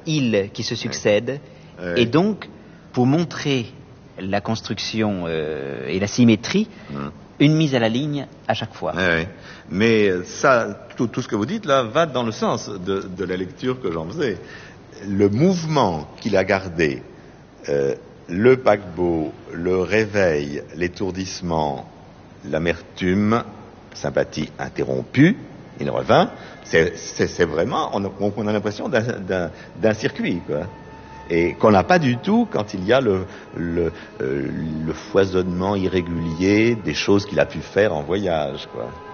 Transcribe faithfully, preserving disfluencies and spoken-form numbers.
îles qui se succèdent. Ouais. Et donc, pour montrer la construction euh, et la symétrie, Hum. une mise à la ligne à chaque fois. Ouais, ouais. Mais ça, tout, tout ce que vous dites là va dans le sens de, de la lecture que j'en faisais. Le mouvement qu'il a gardé, euh, le paquebot, le réveil, l'étourdissement, l'amertume, sympathie interrompue, il revint, c'est, c'est, c'est vraiment, on a, on a l'impression d'un, d'un, d'un circuit, quoi. Et qu'on n'a pas du tout quand il y a le, le, euh, le foisonnement irrégulier des choses qu'il a pu faire en voyage, quoi.